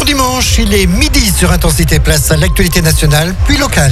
Bon dimanche, il est midi sur Intensité, place à l'actualité nationale, puis locale.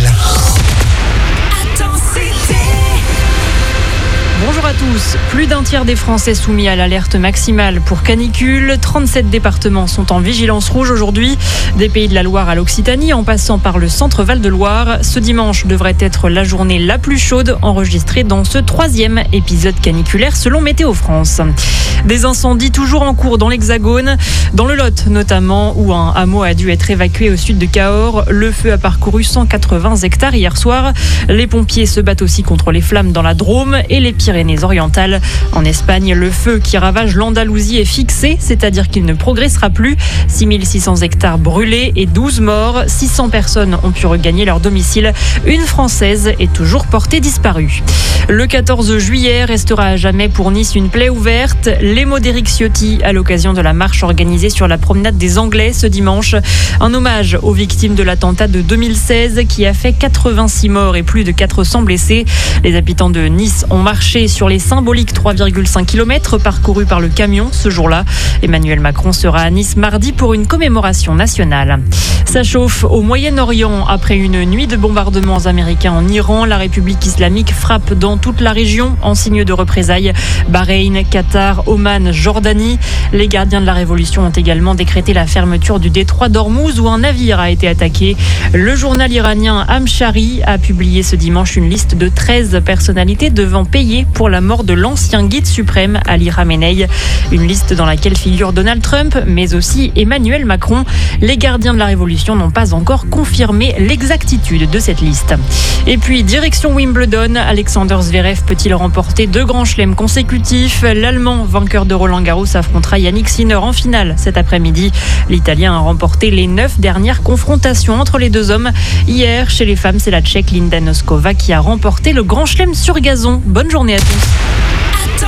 Bonjour à tous. Plus d'un tiers des Français soumis à l'alerte maximale pour canicule. 37 départements sont en vigilance rouge aujourd'hui. Des Pays de la Loire à l'Occitanie, en passant par le centre Val-de-Loire. Ce dimanche devrait être la journée la plus chaude enregistrée dans ce 3e épisode caniculaire selon Météo France. Des incendies toujours en cours dans l'Hexagone. Dans le Lot notamment, où un hameau a dû être évacué au sud de Cahors. Le feu a parcouru 180 hectares hier soir. Les pompiers se battent aussi contre les flammes dans la Drôme et les Pyrénées-Orientales. En Espagne, le feu qui ravage l'Andalousie est fixé, c'est-à-dire qu'il ne progressera plus. 6600 hectares brûlés et 12 morts. 600 personnes ont pu regagner leur domicile. Une Française est toujours portée disparue. Le 14 juillet restera à jamais pour Nice une plaie ouverte. Les mots d'Éric Ciotti à l'occasion de la marche organisée sur la promenade des Anglais ce dimanche. Un hommage aux victimes de l'attentat de 2016 qui a fait 86 morts et plus de 400 blessés. Les habitants de Nice ont marché sur les symboliques 3,5 km parcourus par le camion ce jour-là. Emmanuel Macron sera à Nice mardi pour une commémoration nationale. Ça chauffe au Moyen-Orient après une nuit de bombardements américains en Iran. La République islamique frappe dans toute la région en signe de représailles. Bahreïn, Qatar, Oman, Jordanie. Les gardiens de la Révolution ont également décrété la fermeture du détroit d'Ormuz où un navire a été attaqué. Le journal iranien Amshari a publié ce dimanche une liste de 13 personnalités devant payer pour la mort de l'ancien guide suprême Ali Khamenei. Une liste dans laquelle figure Donald Trump, mais aussi Emmanuel Macron. Les gardiens de la Révolution n'ont pas encore confirmé l'exactitude de cette liste. Et puis, direction Wimbledon, Alexander Zverev peut-il remporter 2 grands chelems consécutifs? L'Allemand, vainqueur de Roland-Garros, affrontera Yannick Sinner en finale cet après-midi. L'Italien a remporté les 9 dernières confrontations entre les deux hommes. Hier, chez les femmes, c'est la Tchèque Linda Noskova qui a remporté le grand chelem sur gazon. Bonne journée à tous.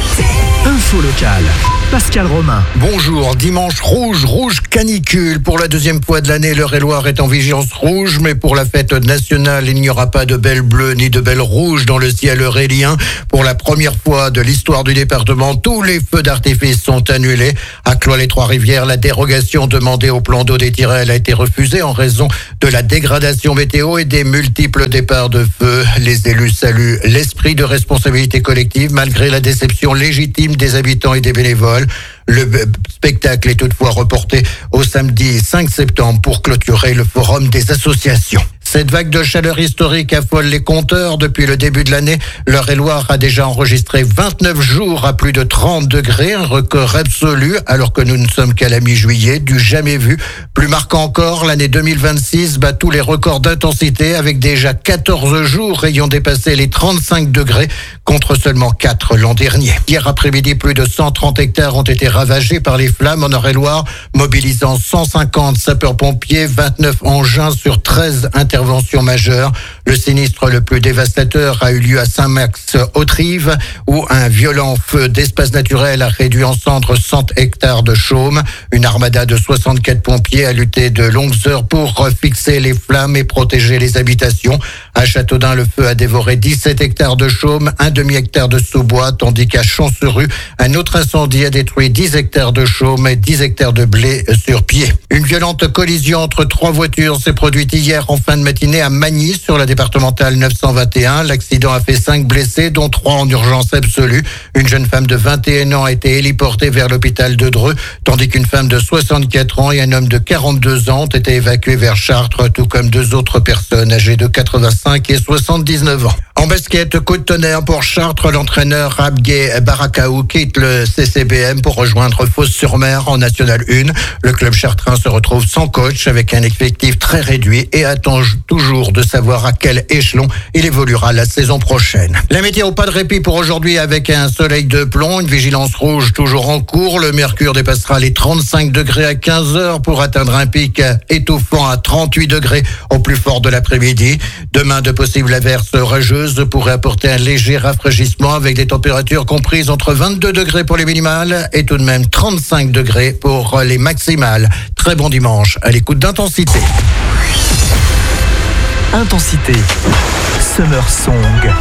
Info locale. Pascal Romain. Bonjour, dimanche rouge canicule. Pour la deuxième fois de l'année, l'Eure-et-Loire est en vigilance rouge, mais pour la fête nationale, il n'y aura pas de belle bleue ni de belle rouge dans le ciel eurélien. Pour la première fois de l'histoire du département, tous les feux d'artifice sont annulés. À Cloix-les-Trois-Rivières, la dérogation demandée au plan d'eau des Tyrelles a été refusée en raison de la dégradation météo et des multiples départs de feu. Les élus saluent l'esprit de responsabilité collective malgré la déception légitime des habitants et des bénévoles. Le spectacle est toutefois reporté au samedi 5 septembre pour clôturer le forum des associations. Cette vague de chaleur historique affole les compteurs. Depuis le début de l'année, l'Eure-et-Loire a déjà enregistré 29 jours à plus de 30 degrés, un record absolu, alors que nous ne sommes qu'à la mi-juillet, du jamais vu. Plus marquant encore, l'année 2026 bat tous les records d'intensité avec déjà 14 jours ayant dépassé les 35 degrés contre seulement 4 l'an dernier. Hier après-midi, plus de 130 hectares ont été ravagés par les flammes en Eure-et-Loire, mobilisant 150 sapeurs-pompiers, 29 engins sur 13 interventions majeures. Le sinistre le plus dévastateur a eu lieu à Saint-Max-Autrive, où un violent feu d'espace naturel a réduit en cendres 100 hectares de chaume. Une armada de 64 pompiers a lutté de longues heures pour fixer les flammes et protéger les habitations. À Châteaudun, le feu a dévoré 17 hectares de chaume, un demi-hectare de sous-bois, tandis qu'à Champs-sur-Rue, un autre incendie a détruit 10 hectares de chaume et 10 hectares de blé sur pied. Une violente collision entre 3 voitures s'est produite hier en fin de matinée à Magny sur la départementale 921. L'accident a fait 5 blessés, dont 3 en urgence absolue. Une jeune femme de 21 ans a été héliportée vers l'hôpital de Dreux, tandis qu'une femme de 64 ans et un homme de 42 ans ont été évacués vers Chartres, tout comme 2 autres personnes âgées de 85 et 79 ans. En basket, coup de tonnerre pour Chartres, l'entraîneur Abgué Barakaou quitte le CCBM pour rejoindre Fos-sur-Mer en National 1. Le club chartrain se retrouve sans coach avec un effectif très réduit et attend toujours de savoir à quel échelon il évoluera la saison prochaine. La météo, pas de répit pour aujourd'hui avec un soleil de plomb, une vigilance rouge toujours en cours. Le mercure dépassera les 35 degrés à 15 heures pour atteindre un pic étouffant à 38 degrés au plus fort de l'après-midi. Demain, de possibles averses orageuses pourraient apporter un léger rafraîchissement avec des températures comprises entre 22 degrés pour les minimales et tout de même 35 degrés pour les maximales. Très bon dimanche à l'écoute d'Intensité. Intensité. Summer Song.